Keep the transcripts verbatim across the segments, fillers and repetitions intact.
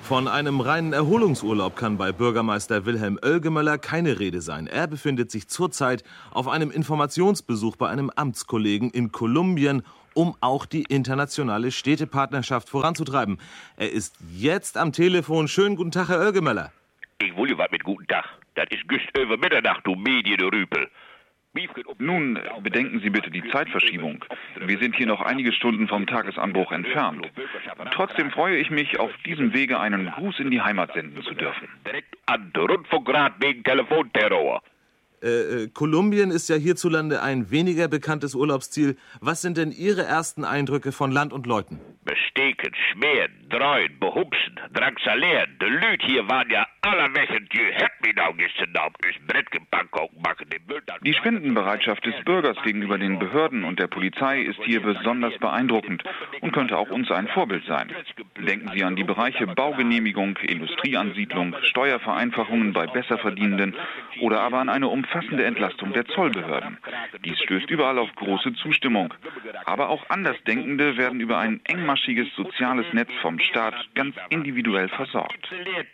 Von einem reinen Erholungsurlaub kann bei Bürgermeister Wilhelm Oelgemöller keine Rede sein. Er befindet sich zurzeit auf einem Informationsbesuch bei einem Amtskollegen in Kolumbien, um auch die internationale Städtepartnerschaft voranzutreiben. Er ist jetzt am Telefon. Schönen guten Tag, Herr Oelgemöller. Ich will ja was mit guten Tag. Das ist just über Mitternacht, du Medienrüpel. Nun, bedenken Sie bitte die Zeitverschiebung. Wir sind hier noch einige Stunden vom Tagesanbruch entfernt. Trotzdem freue ich mich, auf diesem Wege einen Gruß in die Heimat senden zu dürfen. Direkt an den Rundfunkrat wegen Telefonterror. Äh, äh, Kolumbien ist ja hierzulande ein weniger bekanntes Urlaubsziel. Was sind denn Ihre ersten Eindrücke von Land und Leuten? Besteken, schmieren, dreuen, behupsen, drangsalieren. De Lüt hier waren ja allerwächend. Je hebt mich nou gestern auf das Brett gepackt und machen den Müll dann. Die Spendenbereitschaft des Bürgers gegenüber den Behörden und der Polizei ist hier besonders beeindruckend und könnte auch uns ein Vorbild sein. Denken Sie an die Bereiche Baugenehmigung, Industrieansiedlung, Steuervereinfachungen bei Besserverdienenden oder aber an eine umfassende Entlastung der Zollbehörden. Dies stößt überall auf große Zustimmung. Aber auch Andersdenkende werden über ein engmaschiges soziales Netz vom Staat ganz individuell versorgt.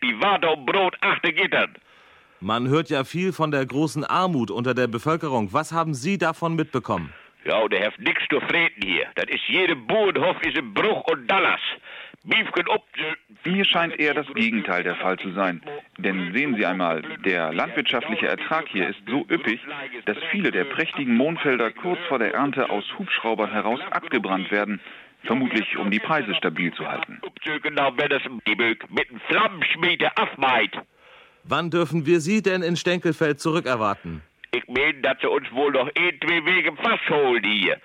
Man hört ja viel von der großen Armut unter der Bevölkerung. Was haben Sie davon mitbekommen? Ja, und der heft nix zu freten hier. Das ist jede Bauernhof ist im Bruch und Dallas. Biefken ob. Mir scheint eher das Gegenteil der Fall zu sein. Denn sehen Sie einmal, der landwirtschaftliche Ertrag hier ist so üppig, dass viele der prächtigen Mohnfelder kurz vor der Ernte aus Hubschraubern heraus abgebrannt werden. Vermutlich, um die Preise stabil zu halten. Mit einem Flammenschmied der Afmeid. Wann dürfen wir Sie denn in Stenkelfeld zurückerwarten? Ich meine, dass sie uns wohl noch ein, zwei Wege festholen hier.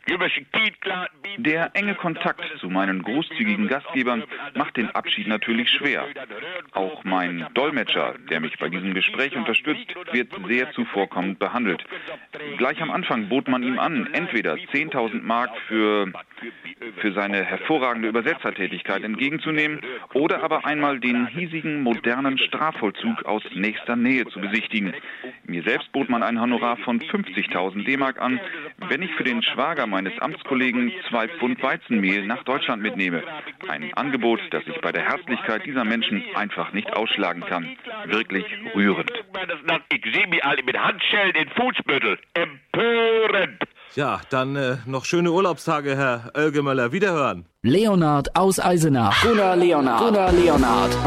Der enge Kontakt zu meinen großzügigen Gastgebern macht den Abschied natürlich schwer. Auch mein Dolmetscher, der mich bei diesem Gespräch unterstützt, wird sehr zuvorkommend behandelt. Gleich am Anfang bot man ihm an, entweder zehntausend Mark für, für seine hervorragende Übersetzertätigkeit entgegenzunehmen oder aber einmal den hiesigen modernen Strafvollzug aus nächster Nähe zu besichtigen. Mir selbst bot man ein Honorar von fünfzigtausend D-Mark an, wenn ich für den Schwager meines Amtskollegen zwei Pfund Weizenmehl nach Deutschland mitnehme. Ein Angebot, das ich bei der Herzlichkeit dieser Menschen einfach nicht ausschlagen kann. Wirklich rührend. Ich sehe mich alle mit Handschellen in Fußbüttel. Empörend. Ja, dann äh, noch schöne Urlaubstage, Herr Oelgemöller. Wiederhören. Leonhard aus Eisenach. Gunnar Leonhard. Gunnar Leonhard.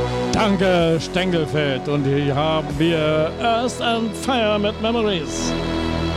Danke, Stenkelfeld. Und hier haben wir Earth and Fire mit Memories.